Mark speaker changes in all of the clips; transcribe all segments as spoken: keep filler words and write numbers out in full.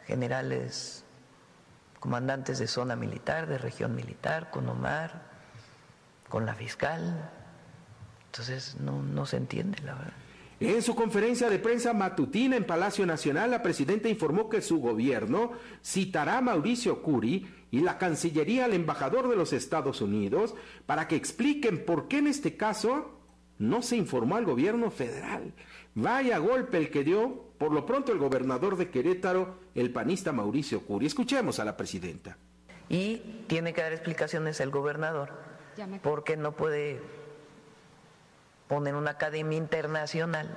Speaker 1: generales, comandantes de zona militar, de región militar, con Omar, con la fiscal. Entonces no, no se entiende, la verdad.
Speaker 2: En su conferencia de prensa matutina en Palacio Nacional, la presidenta informó que su gobierno citará a Mauricio Curi y la Cancillería al embajador de los Estados Unidos para que expliquen por qué en este caso no se informó al gobierno federal. Vaya golpe el que dio, por lo pronto, el gobernador de Querétaro, el panista Mauricio Curi. Escuchemos a la presidenta.
Speaker 1: Y tiene que dar explicaciones el gobernador, porque no puede poner una academia internacional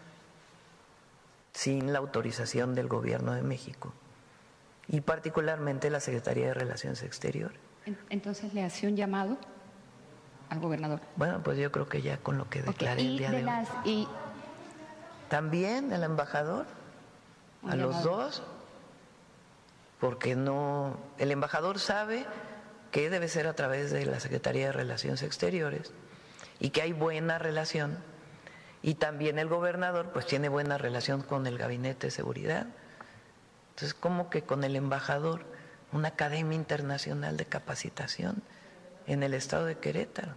Speaker 1: sin la autorización del gobierno de México y particularmente la Secretaría de Relaciones Exteriores.
Speaker 3: Entonces, ¿le hace un llamado al gobernador?
Speaker 1: Bueno, pues yo creo que ya con lo que declaré okay. el día de, de las, hoy. Y... También el embajador, a llamado. Los dos, porque no, el embajador sabe que debe ser a través de la Secretaría de Relaciones Exteriores y que hay buena relación, y también el gobernador pues tiene buena relación con el Gabinete de Seguridad. Entonces, ¿cómo que con el embajador una academia internacional de capacitación en el estado de Querétaro?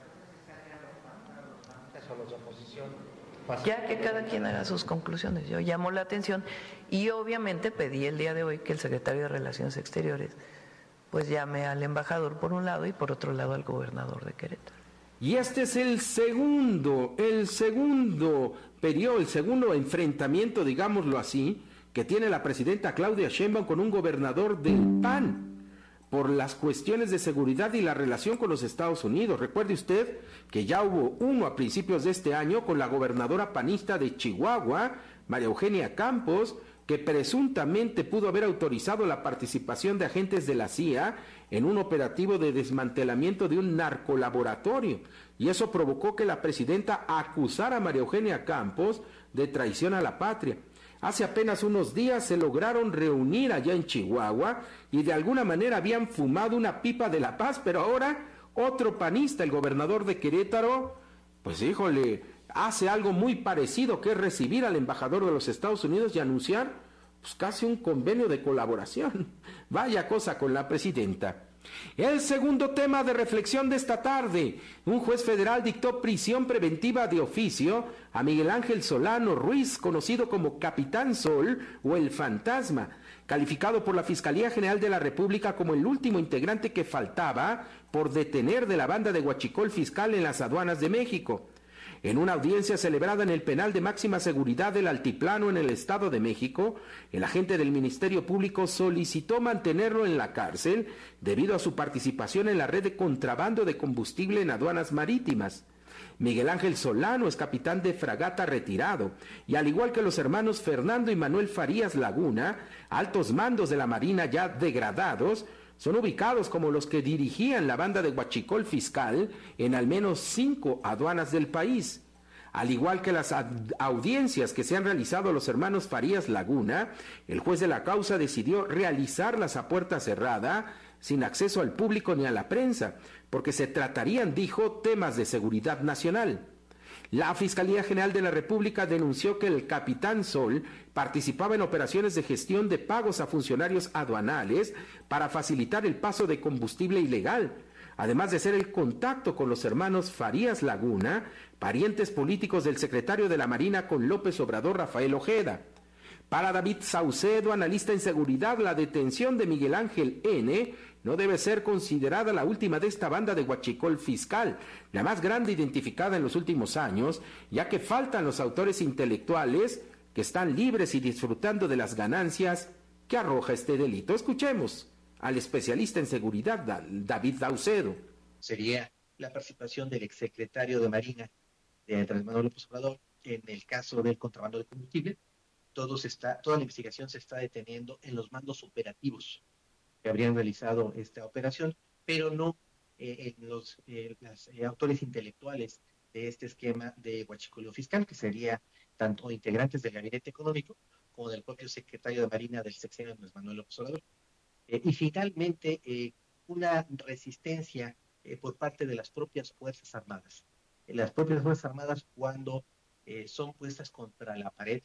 Speaker 1: Ya que cada quien haga sus conclusiones. Yo llamo la atención y obviamente pedí el día de hoy que el secretario de Relaciones Exteriores pues llame al embajador por un lado y por otro lado al gobernador de Querétaro.
Speaker 2: Y este es el segundo, el segundo periodo, el segundo enfrentamiento, digámoslo así, que tiene la presidenta Claudia Sheinbaum con un gobernador del P A N por las cuestiones de seguridad y la relación con los Estados Unidos. Recuerde usted que ya hubo uno a principios de este año con la gobernadora panista de Chihuahua, María Eugenia Campos, que presuntamente pudo haber autorizado la participación de agentes de la C I A en un operativo de desmantelamiento de un narcolaboratorio, y eso provocó que la presidenta acusara a María Eugenia Campos de traición a la patria. Hace apenas unos días se lograron reunir allá en Chihuahua y de alguna manera habían fumado una pipa de la paz, pero ahora otro panista, el gobernador de Querétaro, pues híjole, hace algo muy parecido, que es recibir al embajador de los Estados Unidos y anunciar pues casi un convenio de colaboración. Vaya cosa con la presidenta. El segundo tema de reflexión de esta tarde: un juez federal dictó prisión preventiva de oficio a Miguel Ángel Solano Ruiz, conocido como Capitán Sol o el Fantasma, calificado por la Fiscalía General de la República como el último integrante que faltaba por detener de la banda de huachicol fiscal en las aduanas de México. En una audiencia celebrada en el penal de máxima seguridad del Altiplano en el Estado de México, el agente del Ministerio Público solicitó mantenerlo en la cárcel debido a su participación en la red de contrabando de combustible en aduanas marítimas. Miguel Ángel Solano es capitán de fragata retirado y, al igual que los hermanos Fernando y Manuel Farías Laguna, altos mandos de la Marina ya degradados, son ubicados como los que dirigían la banda de huachicol fiscal en al menos cinco aduanas del país. Al igual que las audiencias que se han realizado a los hermanos Farías Laguna, el juez de la causa decidió realizarlas a puerta cerrada, sin acceso al público ni a la prensa, porque se tratarían, dijo, temas de seguridad nacional. La Fiscalía General de la República denunció que el Capitán Sol participaba en operaciones de gestión de pagos a funcionarios aduanales para facilitar el paso de combustible ilegal, además de ser el contacto con los hermanos Farías Laguna, parientes políticos del secretario de la Marina con López Obrador, Rafael Ojeda. Para David Saucedo, analista en seguridad, la detención de Miguel Ángel N. no debe ser considerada la última de esta banda de huachicol fiscal, la más grande identificada en los últimos años, ya que faltan los autores intelectuales que están libres y disfrutando de las ganancias que arroja este delito. Escuchemos al especialista en seguridad, David Saucedo.
Speaker 4: Sería la participación del exsecretario de Marina, de Andrés Manuel López Obrador, en el caso del contrabando de combustible. Todo se está, toda la investigación se está deteniendo en los mandos operativos que habrían realizado esta operación, pero no eh, en los eh, las, eh, autores intelectuales de este esquema de huachicoleo fiscal, que sería tanto integrantes del gabinete económico como del propio secretario de Marina del sexenio Andrés Manuel López Obrador. Eh, y finalmente, eh, una resistencia eh, por parte de las propias Fuerzas Armadas. Eh, las propias Fuerzas Armadas, cuando eh, son puestas contra la pared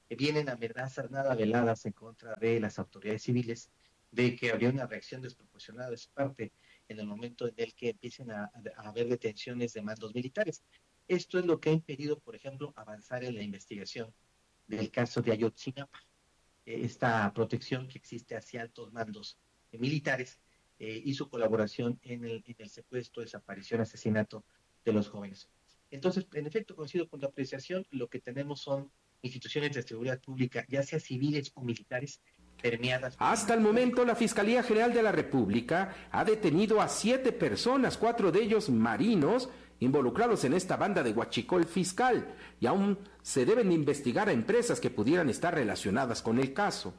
Speaker 4: eh, vienen amenazas nada veladas en contra de las autoridades civiles, de que habría una reacción desproporcionada de su parte en el momento en el que empiecen a, a haber detenciones de mandos militares. Esto es lo que ha impedido, por ejemplo, avanzar en la investigación del caso de Ayotzinapa, eh, esta protección que existe hacia altos mandos eh, militares eh, y su colaboración en el, en el secuestro, desaparición, asesinato de los jóvenes. Entonces, en efecto, coincido con la apreciación, lo que tenemos son instituciones de seguridad pública, ya sea civiles o militares, permeadas.
Speaker 2: Hasta el momento, la Fiscalía General de la República ha detenido a siete personas, cuatro de ellos marinos, involucrados en esta banda de huachicol fiscal, y aún se deben investigar a empresas que pudieran estar relacionadas con el caso.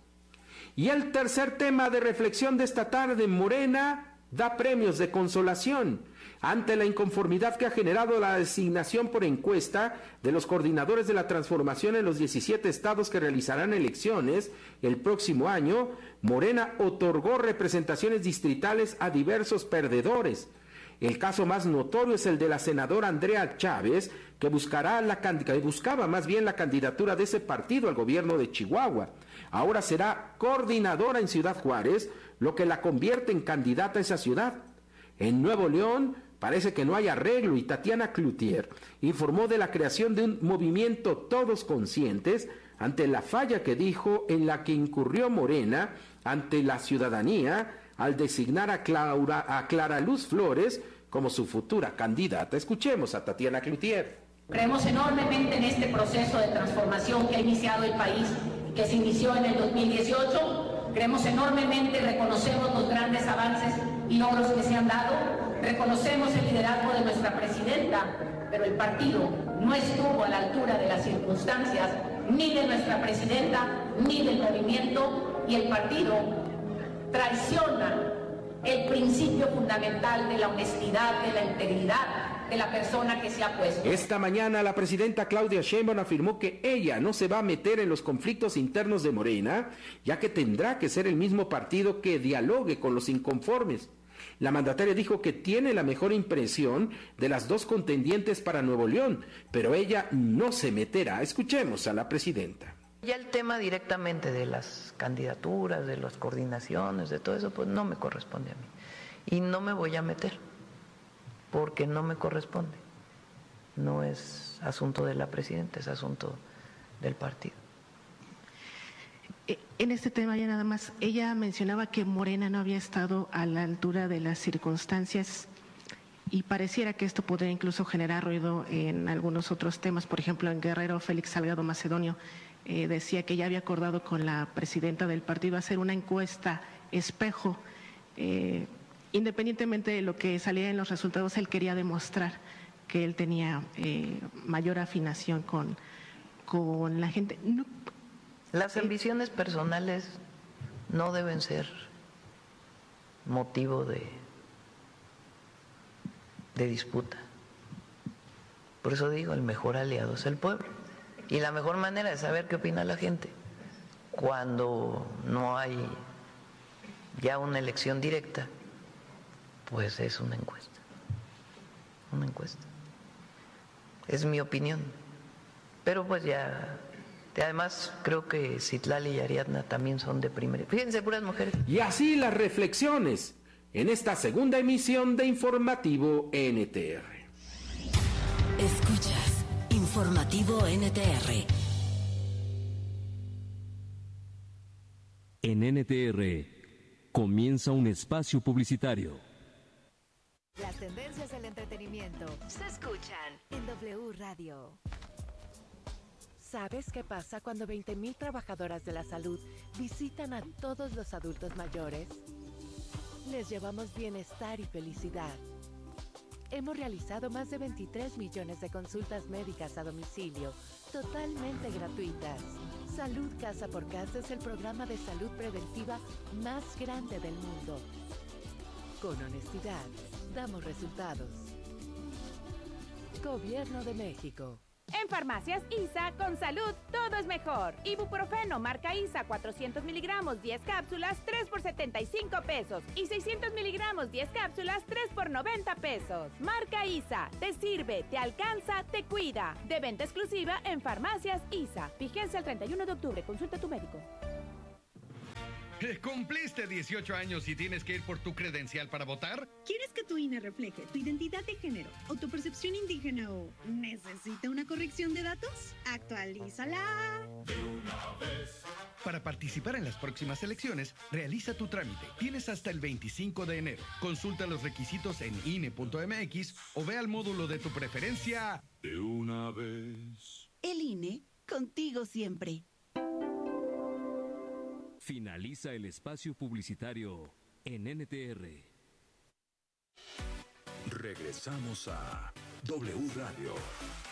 Speaker 2: Y el tercer tema de reflexión de esta tarde, Morena da premios de consolación ante la inconformidad que ha generado la designación por encuesta de los coordinadores de la transformación en los diecisiete estados que realizarán elecciones el próximo año. Morena otorgó representaciones distritales a diversos perdedores. El caso más notorio es el de la senadora Andrea Chávez, que buscará la que buscaba más bien la candidatura de ese partido al gobierno de Chihuahua. Ahora será coordinadora en Ciudad Juárez, lo que la convierte en candidata a esa ciudad. En Nuevo León parece que no hay arreglo y Tatiana Cloutier informó de la creación de un movimiento Todos Conscientes ante la falla que dijo en la que incurrió Morena ante la ciudadanía al designar a, Claura, a Clara Luz Flores como su futura candidata. Escuchemos a Tatiana Cloutier.
Speaker 5: Creemos enormemente en este proceso de transformación que ha iniciado el país, que se inició en el dos mil dieciocho. Creemos enormemente, reconocemos los grandes avances y logros que se han dado, reconocemos el liderazgo de nuestra presidenta, pero el partido no estuvo a la altura de las circunstancias, ni de nuestra presidenta, ni del movimiento, y el partido traiciona el principio fundamental de la honestidad, de la integridad de la persona que se ha puesto.
Speaker 2: Esta mañana la presidenta Claudia Sheinbaum afirmó que ella no se va a meter en los conflictos internos de Morena, ya que tendrá que ser el mismo partido que dialogue con los inconformes. La mandataria dijo que tiene la mejor impresión de las dos contendientes para Nuevo León, pero ella no se meterá. Escuchemos a la presidenta.
Speaker 1: Ya el tema directamente de las candidaturas, de las coordinaciones, de todo eso, pues no me corresponde a mí. Y no me voy a meter, porque no me corresponde. No es asunto de la presidenta, es asunto del partido.
Speaker 6: En este tema ya nada más, ella mencionaba que Morena no había estado a la altura de las circunstancias y pareciera que esto podría incluso generar ruido en algunos otros temas. Por ejemplo, en Guerrero, Félix Salgado Macedonio eh, decía que ya había acordado con la presidenta del partido hacer una encuesta espejo. Eh, independientemente de lo que salía en los resultados, él quería demostrar que él tenía eh, mayor afinación con, con la gente. No,
Speaker 1: Las ambiciones personales no deben ser motivo de, de disputa. Por eso digo, el mejor aliado es el pueblo. Y la mejor manera de saber qué opina la gente, cuando no hay ya una elección directa, pues es una encuesta. Una encuesta. Es mi opinión. Pero pues ya... Además, creo que Citlali y Ariadna también son de primera. Fíjense, puras mujeres.
Speaker 2: Y así las reflexiones en esta segunda emisión de Informativo N T R.
Speaker 7: Escuchas Informativo N T R.
Speaker 8: En N T R comienza un espacio publicitario.
Speaker 9: Las tendencias del entretenimiento se escuchan en W Radio. ¿Sabes qué pasa cuando veinte mil trabajadoras de la salud visitan a todos los adultos mayores? Les llevamos bienestar y felicidad. Hemos realizado más de veintitrés millones de consultas médicas a domicilio, totalmente gratuitas. Salud Casa por Casa es el programa de salud preventiva más grande del mundo. Con honestidad, damos resultados. Gobierno de México.
Speaker 10: En Farmacias ISA, con salud, todo es mejor. Ibuprofeno, marca ISA, cuatrocientos miligramos, diez cápsulas, tres por setenta y cinco pesos. Y seiscientos miligramos, diez cápsulas, tres por noventa pesos. Marca ISA, te sirve, te alcanza, te cuida. De venta exclusiva en Farmacias ISA. Vigencia el treinta y uno de octubre, consulta a tu médico.
Speaker 11: ¿Cumpliste dieciocho años y tienes que ir por tu credencial para votar?
Speaker 12: ¿Quieres que tu I N E refleje tu identidad de género o tu percepción indígena o necesita una corrección de datos? ¡Actualízala!
Speaker 11: De una vez. Para participar en las próximas elecciones, realiza tu trámite. Tienes hasta el veinticinco de enero. Consulta los requisitos en I N E punto M X o ve al módulo de tu preferencia. De una vez.
Speaker 12: El I N E, contigo siempre.
Speaker 8: Finaliza el espacio publicitario en N T R.
Speaker 13: Regresamos a W Radio.